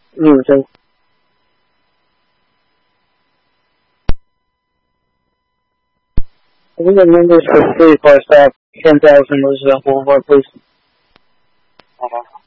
对。I think the numbers for free course up 10,000 was 4 please. Okay.